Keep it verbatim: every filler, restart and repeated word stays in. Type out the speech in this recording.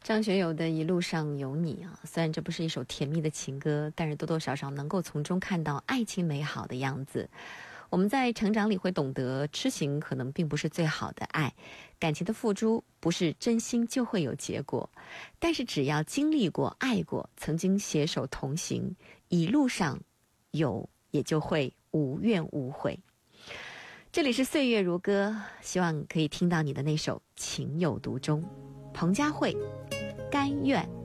张学友的一路上有你啊，虽然这不是一首甜蜜的情歌，但是多多少少能够从中看到爱情美好的样子。我们在成长里会懂得，痴情可能并不是最好的爱，感情的付诸不是真心就会有结果，但是只要经历过、爱过，曾经携手同行，一路上有也就会无怨无悔。这里是岁月如歌，希望可以听到你的那首情有独钟。彭佳慧，甘愿。